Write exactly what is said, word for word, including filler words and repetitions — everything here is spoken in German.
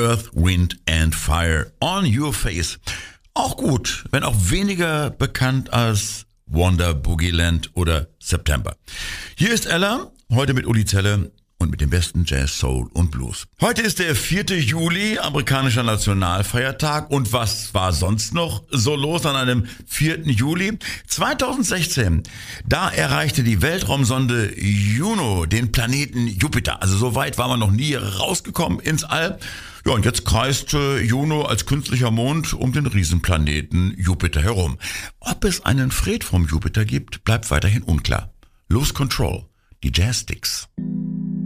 Earth, Wind and Fire, On Your Face. Auch gut, wenn auch weniger bekannt als Wonder Boogie Land oder September. Hier ist Ella, heute mit Uli Zelle und mit dem besten Jazz, Soul und Blues. Heute ist der vierte Juli, amerikanischer Nationalfeiertag. Und was war sonst noch so los an einem vierten Juli? zweitausendsechzehn, da erreichte die Weltraumsonde Juno den Planeten Jupiter. Also so weit war man noch nie rausgekommen ins All. Ja, und jetzt kreist äh, Juno als künstlicher Mond um den Riesenplaneten Jupiter herum. Ob es einen Fred vom Jupiter gibt, bleibt weiterhin unklar. Lose Control, die Jazz Sticks.